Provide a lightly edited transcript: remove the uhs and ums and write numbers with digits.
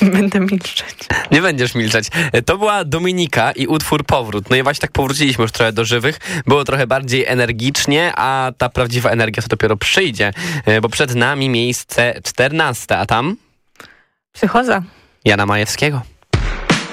Będę milczeć. Nie będziesz milczeć. To była Dominika i utwór Powrót. No i właśnie tak powróciliśmy już trochę do żywych. Było trochę bardziej energicznie, a ta prawdziwa energia to dopiero przyjdzie, bo przed nami miejsce 14, a tam? Psychoza Jana Majewskiego.